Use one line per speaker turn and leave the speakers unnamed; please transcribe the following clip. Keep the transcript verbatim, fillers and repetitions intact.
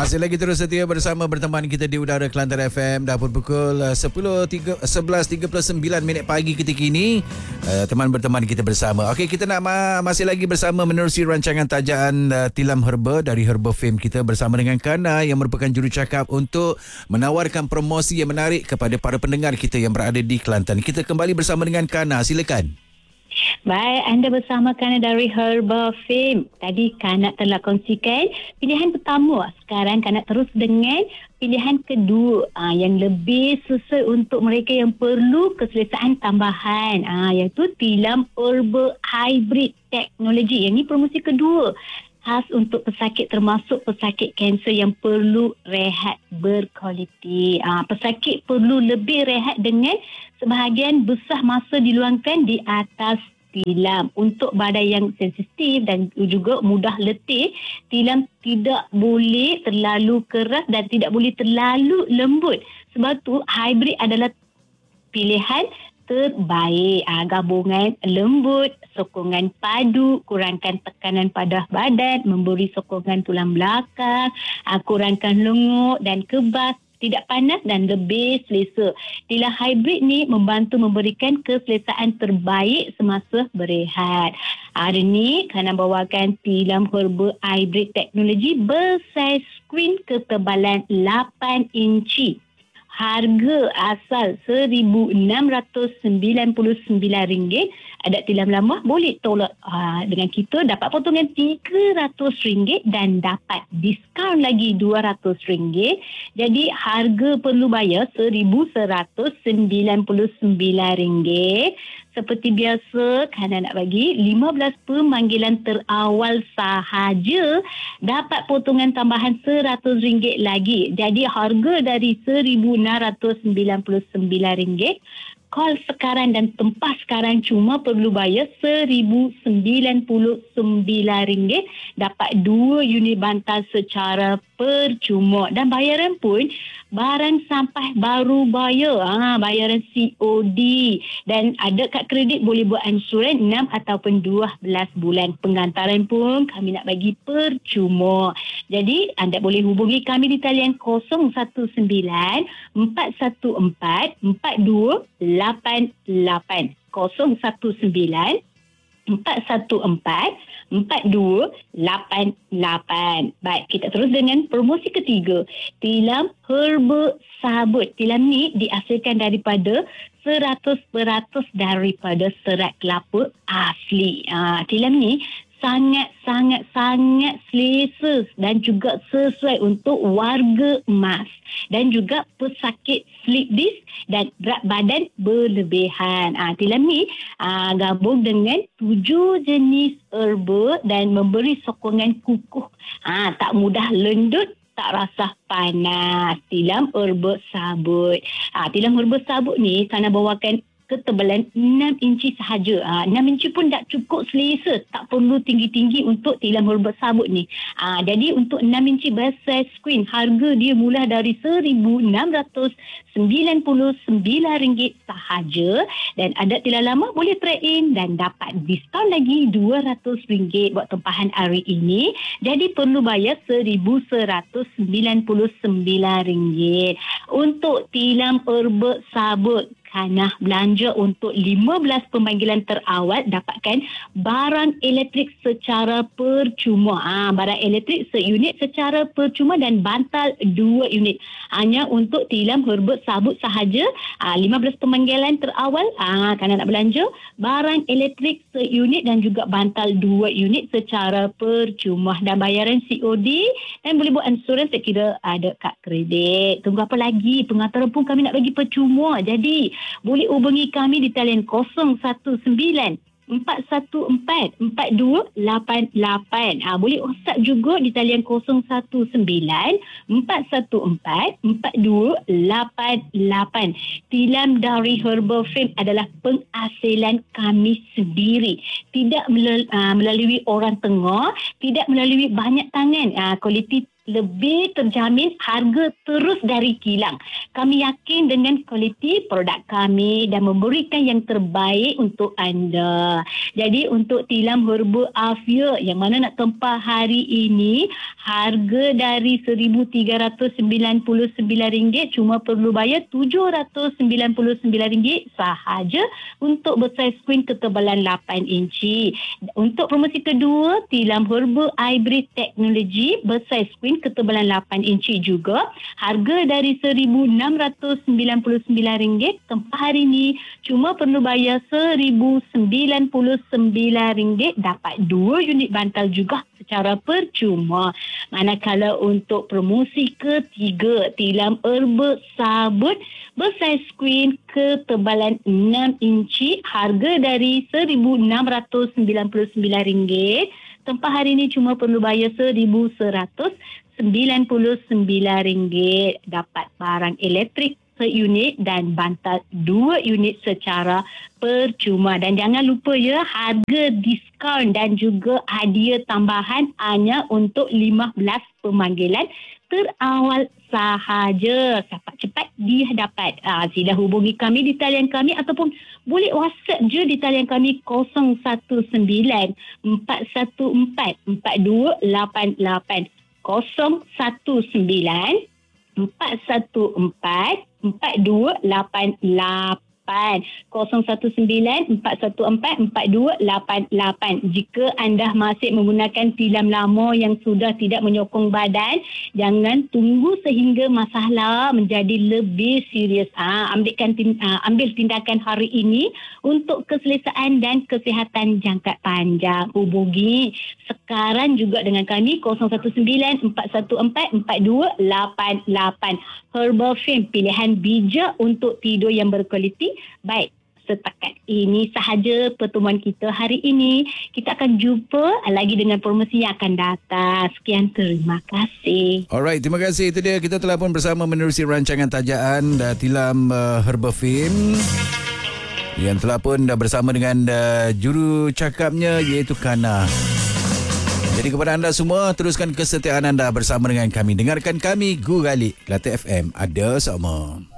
Masih lagi terus setia bersama berteman kita di Udara Kelantan F M. Dah pun pukul sebelas tiga puluh sembilan minit pagi ketika ini. Uh, teman berteman kita bersama. Okey, kita nak ma- masih lagi bersama menerusi rancangan tajaan uh, Tilam Herba dari Herba Fame kita bersama dengan Kana yang merupakan jurucakap untuk menawarkan promosi yang menarik kepada para pendengar kita yang berada di Kelantan. Kita kembali bersama dengan Kana. Silakan.
Baik, anda bersama Kana dari Herba Fame. Tadi Kana telah kongsikan pilihan pertama. Sekarang Kana terus dengan pilihan kedua aa, yang lebih sesuai untuk mereka yang perlu keselesaan tambahan, aa, iaitu tilam Herba Hybrid Teknologi. Yang ini promosi kedua, khas untuk pesakit termasuk pesakit kanser yang perlu rehat berkualiti. Aa, pesakit perlu lebih rehat dengan sebahagian besar masa diluangkan di atas tilam. Untuk badan yang sensitif dan juga mudah letih, tilam tidak boleh terlalu keras dan tidak boleh terlalu lembut. Sebab tu hybrid adalah pilihan terbaik. Ha, gabungan lembut, sokongan padu, kurangkan tekanan pada badan, memberi sokongan tulang belakang, ha, kurangkan lenguh dan kebas, tidak panas dan lebih selesa. Tilam hybrid ni membantu memberikan keselesaan terbaik semasa berehat. Hari ni Kana bawakan tilam Herba Hybrid Teknologi bersaiz screen ketebalan lapan inci. Harga asal seribu enam ratus sembilan puluh sembilan ringgit. Ada tilam lama boleh tolak aa, dengan kita dapat potongan tiga ratus ringgit dan dapat diskaun lagi dua ratus ringgit. Jadi harga perlu bayar seribu seratus sembilan puluh sembilan ringgit. Seperti biasa, Kana nak bagi lima belas pemanggilan terawal sahaja dapat potongan tambahan seratus ringgit lagi. Jadi harga dari seribu enam ratus sembilan puluh sembilan ringgit, call sekarang dan tempah sekarang cuma perlu bayar seribu sembilan puluh sembilan ringgit, dapat dua unit bantal secara percuma. Dan bayaran pun barang sampai baru bayar, ha, bayaran C O D. Dan ada kad kredit boleh buat ansuran enam ataupun dua belas bulan. Penghantaran pun kami nak bagi percuma. Jadi anda boleh hubungi kami di talian kosong satu sembilan empat satu empat empat dua lapan lapan. kosong satu sembilan empat satu empat empat dua lapan lapan. Baik, kita terus dengan promosi ketiga. Tilam Herba Sabut. Tilam ni dihasilkan daripada seratus peratus daripada serat kelapa asli. Ha, tilam ni sangat-sangat-sangat selesa dan juga sesuai untuk warga emas dan juga pesakit slip disc dan berat badan berlebihan. Ha, tilam ni ha, gabung dengan tujuh jenis herba dan memberi sokongan kukuh. Ha, tak mudah lendut, tak rasa panas. Tilam Herba Sabut. Ha, tilam Herba Sabut ni Kana bawakan ketebalan enam inci sahaja. Ha, enam inci pun dah cukup selesa. Tak perlu tinggi-tinggi untuk tilam Herba Sabut ni. Ha, jadi untuk enam inci bersaiz screen, harga dia mula dari seribu enam ratus sembilan puluh sembilan ringgit sahaja. Dan ada tilam lama boleh trade in dan dapat diskaun lagi dua ratus ringgit buat tempahan hari ini. Jadi perlu bayar seribu seratus sembilan puluh sembilan ringgit. Untuk tilam Herba Sabut, Kana belanja untuk lima belas pemanggilan terawal, dapatkan barang elektrik secara percuma. Ha, barang elektrik seunit secara percuma dan bantal dua unit. Hanya untuk tilam Herba Sabut sahaja. Ha, lima belas pemanggilan terawal, ha, Kana nak belanja barang elektrik seunit dan juga bantal dua unit secara percuma. Dan bayaran C O D dan boleh buat ansuran sekira ada kad kredit. Tunggu apa lagi? Penghantaran pun kami nak bagi percuma. Jadi boleh hubungi kami di talian kosong satu sembilan empat satu empat empat dua lapan lapan. Ha, boleh WhatsApp juga di talian kosong satu sembilan empat satu empat empat dua lapan lapan. Tilam dari Herba Fame adalah penghasilan kami sendiri. Tidak melalui orang tengah, tidak melalui banyak tangan. Ha, kualiti lebih terjamin, harga terus dari kilang. Kami yakin dengan kualiti produk kami dan memberikan yang terbaik untuk anda. Jadi untuk tilam herba Afia yang mana nak tempah hari ini, harga dari seribu tiga ratus sembilan puluh sembilan ringgit cuma perlu bayar tujuh ratus sembilan puluh sembilan ringgit sahaja untuk bersaiz queen ketebalan lapan inci. Untuk promosi kedua, tilam herba hybrid teknologi bersaiz queen ketebalan lapan inci juga. Harga dari seribu enam ratus sembilan puluh sembilan ringgit, tempah hari ini cuma perlu bayar seribu sembilan puluh sembilan ringgit, dapat dua unit bantal juga secara percuma. Manakala untuk promosi ketiga, tilam herba sabut bersaiz queen ketebalan enam inci, harga dari seribu enam ratus sembilan puluh sembilan ringgit, tempah hari ini cuma perlu bayar seribu seratus sembilan puluh sembilan ringgit, dapat barang elektrik seunit dan bantal dua unit secara percuma. Dan jangan lupa ya, harga diskaun dan juga hadiah tambahan hanya untuk lima belas pemanggilan terawal sahaja. Cepat-cepat dia dapat. Ah, sila hubungi kami di talian kami ataupun boleh WhatsApp je di talian kami kosong satu sembilan empat satu empat empat dua lapan lapan. kosong satu sembilan empat satu empat empat dua lapan lapan. kosong satu sembilan empat satu empat empat dua lapan lapan. Jika anda masih menggunakan tilam lama yang sudah tidak menyokong badan, jangan tunggu sehingga masalah menjadi lebih serius. Ha, ambilkan uh, ambil tindakan hari ini untuk keselesaan dan kesihatan jangka panjang. Hubungi sekarang juga dengan kami kosong satu sembilan empat satu empat empat dua lapan lapan. Herbal Fame, pilihan bijak untuk tidur yang berkualiti. Baik, setakat ini sahaja pertemuan kita hari ini. Kita akan jumpa lagi dengan promosi yang akan datang. Sekian, terima kasih.
Alright, terima kasih. Itu dia, kita telah pun bersama menerusi rancangan tajaan uh, tilam uh, Herbal Fame yang telah pun dah bersama dengan uh, juru cakapnya iaitu Kana. Jadi kepada anda semua, teruskan kesetiaan anda bersama dengan kami. Dengarkan kami Gu Gali, Kelate F M. Ada sama.